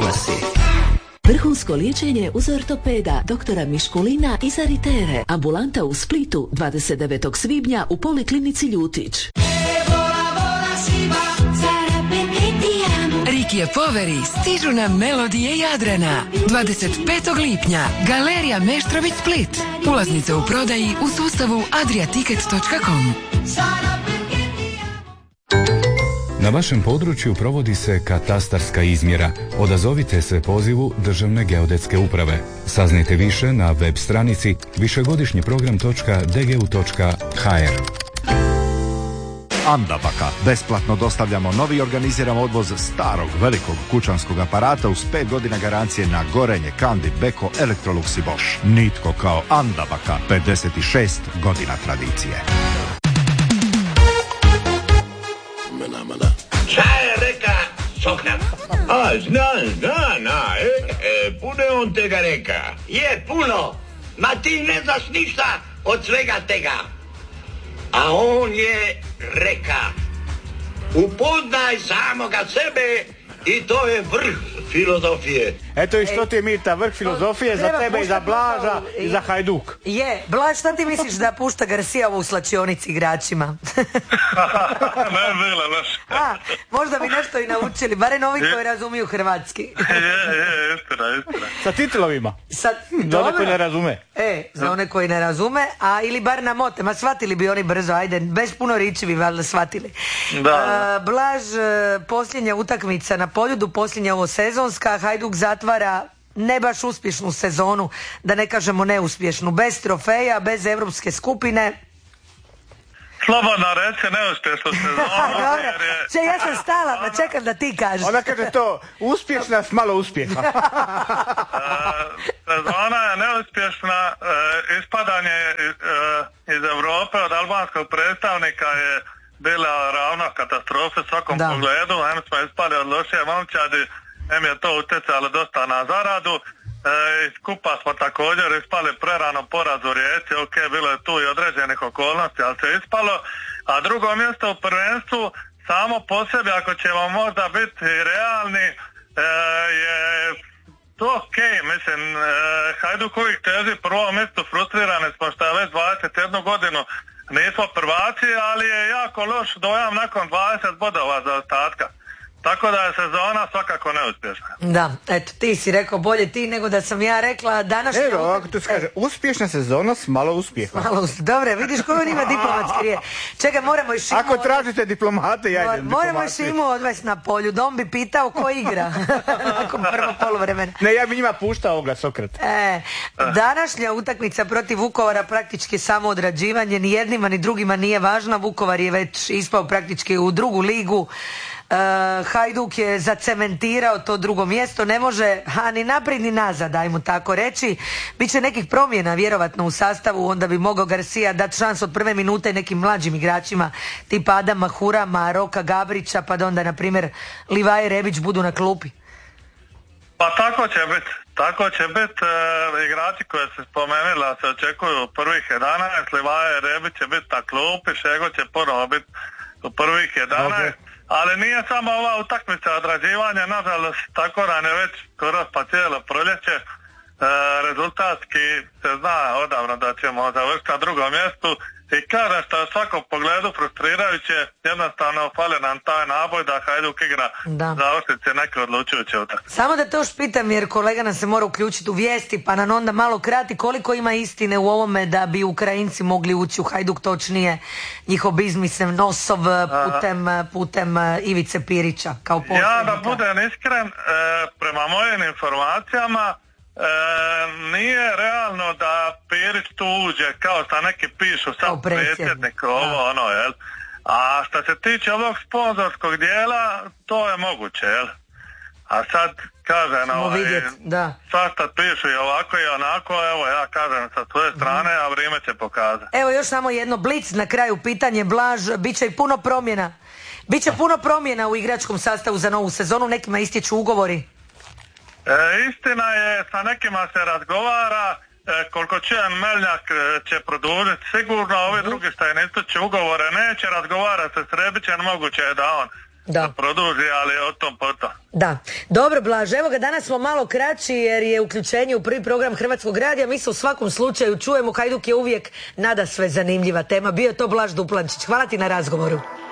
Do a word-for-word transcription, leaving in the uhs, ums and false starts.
proglasi. Vrhunsko liječenje uz ortopeda doktora Miškulina iz Aritere. Ambulanta u Splitu dvadeset devetog svibnja u Poliklinici Ljutić. Rikije poveri stižu na melodije Jadrana. dvadeset petog lipnja Galerija Meštrović Split. Ulaznice u prodaji u sustavu adriaticket točka com. Na vašem području provodi se katastarska izmjera. Odazovite se pozivu Državne geodetske uprave. Saznajte više na web stranici višegodišnji program točka d g u točka h r. Andabaka. Besplatno dostavljamo novi organiziran odvoz starog velikog kućanskog aparata uz pet godina garancije na gorenje, Kandi, Beko, Electrolux i Bosch. Nitko kao Andabaka. pedeset šest godina tradicije. Šta je reka Sokrat? A, znam, znam, na, e, e, puno je on tega reka. Je, puno. Ma ti ne znaš ništa od svega tega. A on je reka. Upoznaj samoga sebe i to je vrh filozofije. Eto i što ti je, Mita, vrh filozofije za tebe i za Blaža i za Hajduk. Je, Blaž, šta ti misliš da pušta Garcia u slačionici igračima? Ne, bila loš. A, možda bi nešto i naučili, barem ovi koji razumiju hrvatski. Je, je, istina, istina. Sa titlovima. Sa, za one koji ne razume. E, za one koji ne razume, a ili bar na mote, ma shvatili bi oni brzo, ajde, bez puno riči bi valjda shvatili. Da. A, Blaž, posljednja utakmica na Poljudu, posljednja ovo sezonska, Hajduk zatvara ne baš uspješnu sezonu, da ne kažemo neuspješnu, bez trofeja, bez evropske skupine. Slobodno reći neuspješnu sezonu. Dobro, če, ja sam stala, pa čekam da ti kažeš. Ona kaže to, uspješna s malo uspjeha. Sezona je neuspješna, ispadanje iz Europe od albanskog predstavnika je bila ravna katastrofa u svakom da. pogledu. Em smo ispali od lošije momčadi, em je to utjecalo dosta na zaradu. E, skupa smo također ispali prerano poraz u Rijeci, ok, bilo je tu i određenih okolnosti, ali se ispalo. A drugo mjesto u prvenstvu, samo po sebi, ako ćemo možda biti realni, e, je to ok, mislim, e, Hajduk uvijek teži prvo mjesto, frustrirani smo što je već dvadeset jednu godinu nismo prvaci, ali je jako loš dojam nakon dvadeset bodova za ostatka. Tako da je sezona svakako neuspješna. Da, eto, ti si rekao bolje ti nego da sam ja rekla današnja... Evo, ovako tu se kaže, uspješna sezona s malo uspjeha. Malo uspjeha. Dobre, vidiš koju on ima diplomatski rije. Čekaj, moramo i Šimu... Ako tražite diplomate, ja idem diplomate. Moramo i Šimu odvesti na Polju. Dom bi pitao ko igra nakon prvo poluvremena. Ne, ja bi njima puštao ovoga Sokrat. E, današnja utakmica protiv Vukovara praktički samo odrađivanje, ni jednima ni drugima nije važna. Vukovar je već ispao praktički u drugu ligu. Uh, Hajduk je zacementirao to drugo mjesto, ne može a ni naprijed ni nazad, ajmo tako reći. Biće nekih promjena vjerovatno u sastavu, onda bi mogao Garcia dati šans od prve minute nekim mlađim igračima tipa Adama Hurama, Roka Gabrića, pa da onda na primjer Livaje Rebić budu na klupi. Pa tako će biti. Tako će biti, e, igrači koje se spomenula se očekuju u prvih jedanaest, Livaje Rebić će biti na klupi, Šego će ponovo biti u prvih jedanaest. Okay. Ali nije samo ova utakmica odrađivanja, nažalost, tako nam je već skoro pa cijelo proljeće. E, rezultatski se zna odavno da ćemo završiti na drugom mjestu i kada što je u svakom pogledu frustrirajuće, jednostavno fali nam taj naboj da Hajduk igra završnice neke odlučujuće utakmice. Samo da to još pitam jer kolega nam se mora uključiti u vijesti pa nam onda malo krati koliko ima istine u ovome da bi Ukrajinci mogli ući u Hajduk, točnije njihov biznisem Nosov putem, putem Ivice Pirića kao posrednika. Ja da budem iskren, e, prema mojim informacijama E, nije realno da Pirić tu uđe kao što neki pišu sam predsjednik ovo ono, jel? A što se tiče ovog sponzorskog dijela, to je moguće, jel? A sad kažem, ovaj, svašta pišu i ovako i onako, evo ja kažem sa svoje strane, a vrijeme će pokazati. Evo još samo jedno blic na kraju, pitanje Blaž, bit će i puno promjena. Biće puno promjena u igračkom sastavu za novu sezonu, nekima istječu ugovori. E, istina je, sa nekima se razgovara, e, koliko čujem Meljnjak će produžiti sigurno, ovi drugi što je ne ističu ugovore neće, razgovara se s Rebićem, moguće je da on da produži, ali o tom potom. Da. Dobro, Blaž, evo ga, danas smo malo kraći jer je uključenje u prvi program Hrvatskog radija. Mi se u svakom slučaju čujemo. Hajduk je uvijek nada sve zanimljiva tema. Bio je to Blaž Duplančić. Hvala ti na razgovoru.